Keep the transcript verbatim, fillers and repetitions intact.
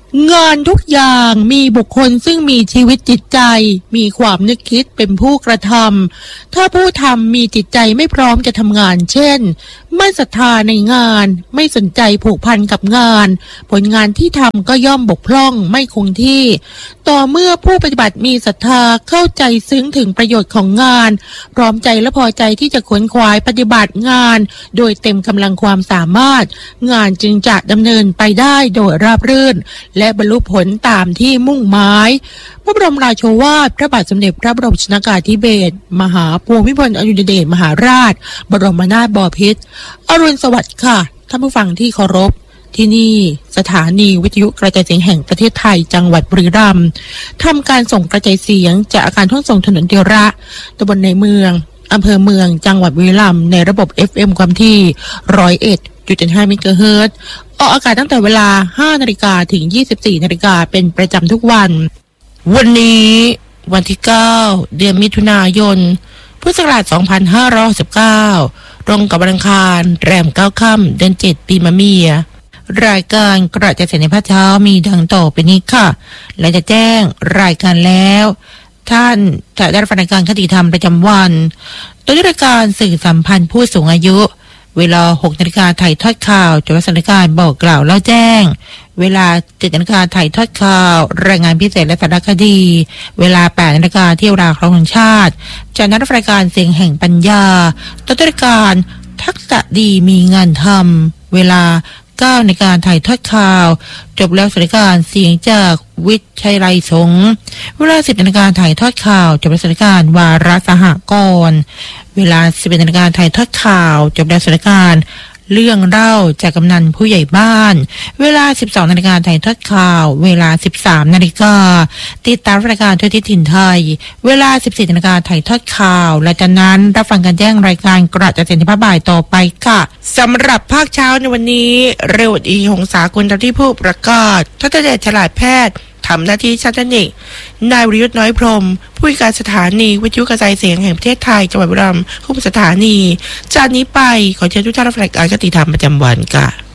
งานทุกอย่างมีบุคคลซึ่งมีชีวิตจิตใจมีความนึกคิดเป็นผู้กระทำถ้าผู้ทำมีจิตใจไม่พร้อมจะทำงานเช่นไม่ศรัทธาในงานไม่สนใจผูกพันกับงานผลงานที่ทำก็ย่อมบกพร่องไม่คงที่ต่อเมื่อผู้ปฏิบัติมีศรัทธาเข้าใจซึ้งถึงประโยชน์ของงานพร้อมใจและพอใจที่จะขวนขวายปฏิบัติงานโดยเต็มกำลังความสามารถงานจึงจะดำเนินไปได้โดยราบรื่นและบรรลุผลตามที่มุ่งหมายพระบรมราโชวาทพระบาทสมเด็จพระบรมชนกาธิเบศรมหาภูมิพลอดุลยเดชมหาราชบรมนาถบพิตรอรุณสวัสดิ์ค่ะท่านผู้ฟังที่เคารพที่นี่สถานีวิทยุกระจายเสียงแห่งประเทศไทยจังหวัดบุรีรัมย์ทำการส่งกระจายเสียงจากอาคารทุ่งส่งถนนเดียระตำบลในเมืองอำเภอเมืองจังหวัดบุรีรัมย์ในระบบ เอฟ เอ็ม ความที่หนึ่งร้อยเอ็ดจุดเจ็ดห้า เมกะเฮิรตซ์ออกอากาศตั้งแต่เวลา ห้านาฬิกา ถึง ยี่สิบสี่นาฬิกาเป็นประจำทุกวันวันนี้วันที่เก้าเดือนมิถุนายนพุทธศักราชสองพันห้าร้อยสิบเก้าตรงกับวันอังคารแรมเก้าค่ำเดือนเจ็ดปีมะเมียรายการกระจายเสียงในภาคเช้ามีดังต่อไปนี้ค่ะและจะแจ้งรายการแล้วท่านจะได้รับฟังรายการคติธรรมประจำวันตัวรายการสื่อสัมพันธ์ผู้สูงอายุเวลา หกนาฬิกาถ่ายทอดข่าวจดสถานการณ์บอกกล่าวเล่าแจ้งเวลา เจ็ดนาฬิกาถ่ายทอดข่าวรายงานพิเศษและสารคดีเวลา แปดนาฬิกาเที่ยวราครองชาติจะนัดรายการเสียงแห่งปัญญาตัวรายการทักษะดีมีงานทำเวลาเก้านาฬิกาถ่ายทอดข่าวจบแล้วสถานการณ์เสียงจากวิทยาลัยสงฆ์เวลา สิบนาฬิกาถ่ายทอดข่าวจบแล้วสถานการณ์วาระสหกรณ์เวลา สิบเอ็ดนาฬิกาถ่ายทอดข่าวจบแล้วสถานการณ์เรื่องเล่าจากกำนันผู้ใหญ่บ้านเวลา สิบสองนาฬิกาถ่ายทอดข่าวเวลา สิบสามนาฬิกาติดตามรายการทั่วทิศถิ่นไทยเวลา สิบสี่นาฬิกาถ่ายทอดข่าวและจากนั้นรับฟังการแจ้งรายการกระจายเสียงในภาคบ่ายต่อไปค่ะสำหรับภาคเช้าในวันนี้เรวดีหงสากุลตามที่ผู้ประกาศทัศเดชฉลาดแพทย์ทำหน้าที่ชันนิกนายวิรยุทธ์น้อยพรหมผู้อำนวยการสถานีวิทยุกระจายเสียงแห่งประเทศไทยจังหวัดบุรีรัมย์ผู้สถานีจากนี้ไปขอเชิญทุกท่านรับฟังรายการคติธรรมประจำวันค่ะ